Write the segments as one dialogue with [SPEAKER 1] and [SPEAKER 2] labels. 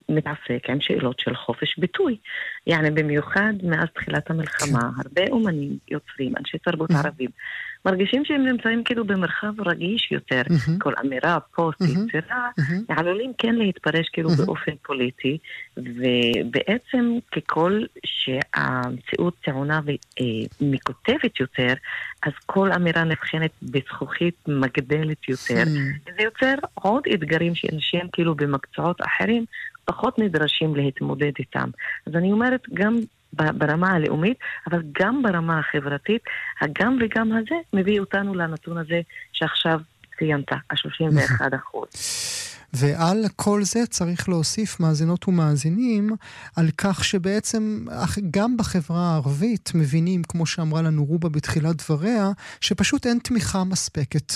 [SPEAKER 1] מתעסק עם שאלות של חופש ביטוי. يعني במיוחד מאז תחילת המלחמה, הרבה אומנים, יוצרים, אנשי תרבות ערבים, מרגישים שהם נמצאים כאילו במרחב רגיש יותר. כל אמירה, פוסט, יצירה, עלולים כן להתפרש כאילו באופן פוליטי, ובעצם ככל שהמציאות טעונה ומקוטבת יותר, אז כל אמירה נבחנת בזכוכית מגדלת יותר. זה יוצר עוד אתגרים שאנשים כאילו במקצועות אחרים פחות נדרשים להתמודד איתם. אז אני אומרת גם ברמה הלאומית, אבל גם ברמה החברתית, הגם וגם הזה מביא אותנו לנתון הזה שעכשיו ציינת, ה-31%.
[SPEAKER 2] ועל כל זה צריך להוסיף מאזינות ומאזינים על כך שבעצם גם בחברה הערבית מבינים, כמו שאמרה לנו רובה בתחילת דבריה, שפשוט אין תמיכה מספקת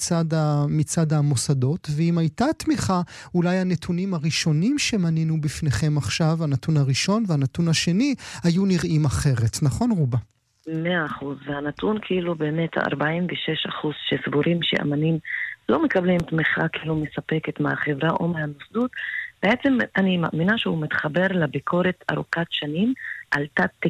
[SPEAKER 2] מצד המוסדות, ואם הייתה תמיכה, אולי הנתונים הראשונים שמנינו בפניכם עכשיו, הנתון הראשון והנתון השני, היו נראים אחרת. נכון רובה?
[SPEAKER 1] 100%, והנתון כאילו באמת 46% שסבורים שאמנים לא מקבלים תמיכה כאילו מספקת מהחברה או מהמוסדות, בעצם אני מאמינה שהוא מתחבר לביקורת ארוכת שנים על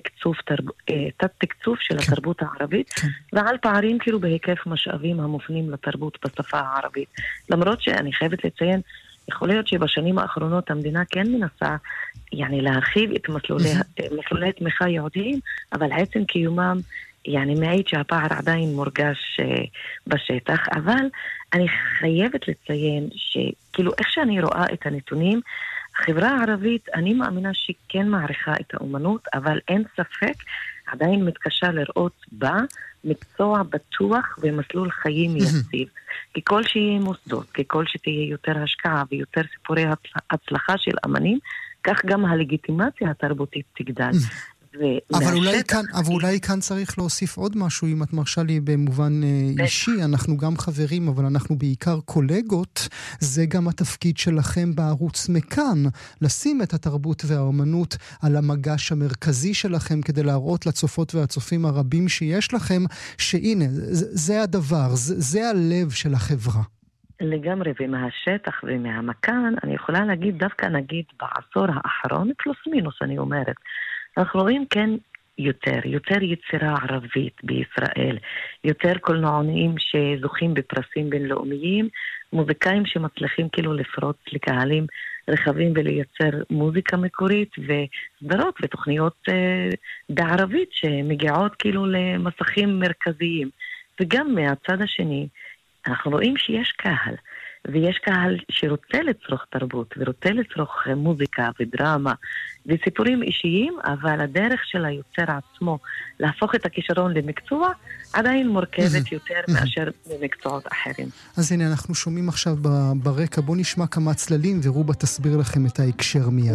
[SPEAKER 1] תת-תקצוב של התרבות הערבית, ועל פערים כאילו בהיקף משאבים המופנים לתרבות בשפה הערבית. למרות שאני חייבת לציין, יכול להיות שבשנים האחרונות המדינה כן מנסה להרחיב את מסלולי תמיכה יהודיים, אבל עצם קיומם מעיד שהפער עדיין מורגש בשטח. אבל אני חייבת לציין שכאילו איך שאני רואה את הנתונים, החברה הערבית, אני מאמינה שכן מעריכה את האומנות, אבל אין ספק, עדיין מתקשה לראות בה מקצוע בטוח ומסלול חיים יציב. ככל שיהיה מוסדות, ככל שתהיה יותר השקעה ויותר סיפורי הצלחה של אמנים, כך גם הלגיטימציה התרבותית תגדל.
[SPEAKER 2] אבל אולי כאן צריך להוסיף עוד משהו, אם את מרשה לי במובן אישי, אנחנו גם חברים, אבל אנחנו בעיקר קולגות, זה גם התפקיד שלכם בערוץ מכאן, לשים את התרבות והאומנות על המגש המרכזי שלכם, כדי להראות לצופות והצופים הרבים שיש לכם, שהנה, זה הדבר, זה הלב של החברה.
[SPEAKER 1] לגמרי, ומהשטח ומהמכאן, אני יכולה להגיד, דווקא נגיד בעשור האחרון, פלוס מינוס אני אומרת, אנחנו רואים כן יותר יצירה ערבית בישראל, יותר קולנוענים שזוכים בפרסים בינלאומיים, מוזיקאים שמצליחים כאילו לפרוץ לקהלים רחבים ולייצר מוזיקה מקורית וסדרות ותוכניות בערבית שמגיעות כאילו למסכים מרכזיים. וגם מהצד השני אנחנו רואים שיש קהל, ויש קהל שרוצה לצרוך תרבות, ורוצה לצרוך מוזיקה ודרמה, וסיפורים אישיים, אבל הדרך של היוצר עצמו להפוך את הכישרון למקצוע, עדיין מורכבת יותר מאשר במקצועות אחרים.
[SPEAKER 2] אז הנה, אנחנו שומעים עכשיו ברקע, בוא נשמע כמה צללים, ורובה תסביר לכם את ההקשר מיד.